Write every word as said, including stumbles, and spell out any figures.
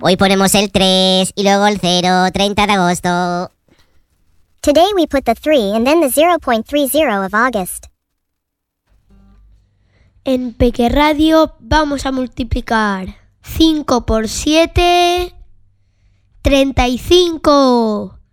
Hoy ponemos el tres y luego el cero, treinta de agosto. Today we put the three and then the zero point three zero of August. En Peque Radio vamos a multiplicar cinco por siete, treinta y cinco.